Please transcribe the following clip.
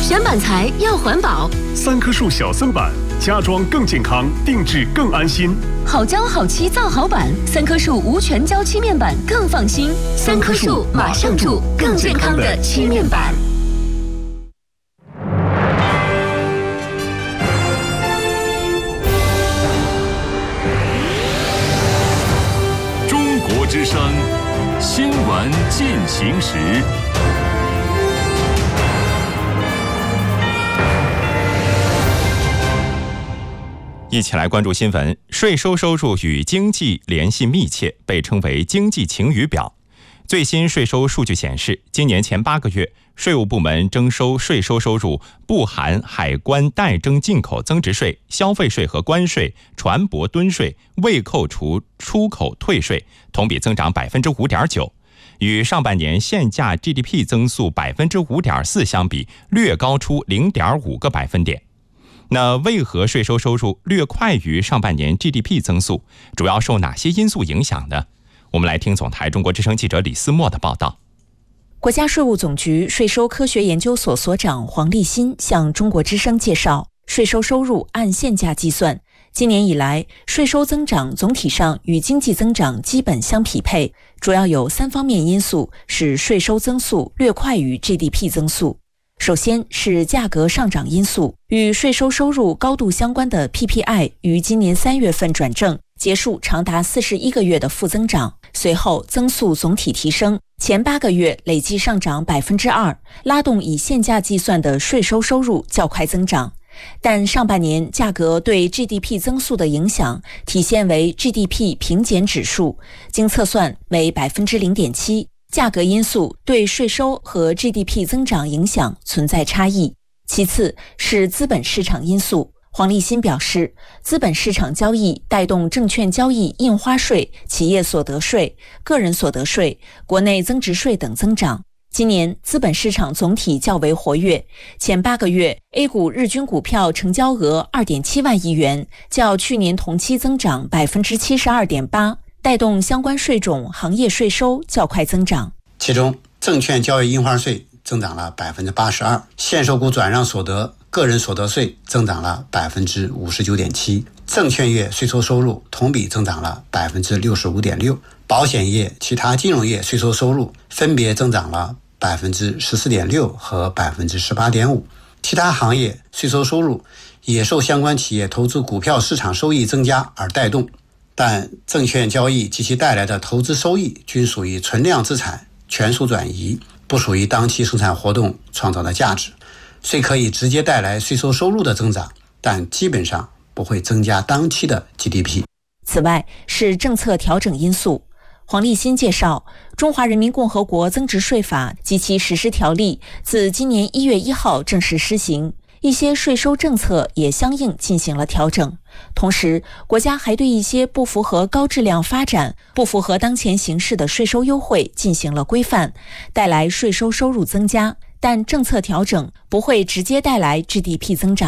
选板材要环保 ，3棵树小森板，家装更健康，定制更安心。 好胶好漆造好板，3棵树无全胶漆面板更放心。3棵树马上住，更健康的漆面板。 中国之声新闻进行时。 一起来关注新闻。税收收入与经济联系密切，被称为经济晴雨表。最新税收数据显示，今年前8个月，税务部门征收税收收入不含海关代征进口增值税、消费税和关税、船舶吨税未扣除出口退税，同比增长 5.9%， 与上半年现价 GDP 增速 5.4% 相比，略高出 0.5个百分点。那为何税收收入略快于上半年 GDP 增速？主要受哪些因素影响呢？我们来听总台中国之声记者李思墨的报道。 国家税务总局税收科学研究所所长黄立新向中国之声介绍，税收收入按现价计算，今年以来税收增长总体上与经济增长基本相匹配，主要有3方面因素使税收增速略快于 GDP 增速。首先是价格上涨因素，与税收收入高度相关的 PPI 于今年3月份转正，结束长达41个月的负增长，随后增速总体提升，前8个月累计上涨 2%， 拉动以现价计算的税收收入较快增长。但上半年价格对 GDP 增速的影响体现为 GDP 平减指数，经测算为 0.7%。价格因素对税收和 GDP 增长影响存在差异。其次是资本市场因素，黄立新表示，资本市场交易带动证券交易印花税、企业所得税、个人所得税、国内增值税等增长。今年资本市场总体较为活跃，前8个月 A 股日均股票成交额 2.7 万亿元，较去年同期增长 72.8%，带动相关税种行业税收较快增长。 其中证券交易印花税增长了 82%， 限售股转让所得、个人所得税增长了 59.7%， 证券业税收收入同比增长了 65.6%， 保险业、其他金融业税收收入分别增长了 14.6% 和 18.5%， 其他行业税收收入也受相关企业投资股票市场收益增加而带动，但证券交易及其带来的投资收益均属于存量资产全数转移，不属于当期生产活动创造的价值，虽可以直接带来税收收入的增长，但基本上不会增加当期的 GDP。 此外是政策调整因素。黄立新介绍，中华人民共和国增值税法及其实施条例自今年1月1号正式施行，一些税收政策也相应进行了调整。同时，国家还对一些不符合高质量发展、不符合当前形势的税收优惠进行了规范，带来税收收入增加，但政策调整不会直接带来 GDP 增长。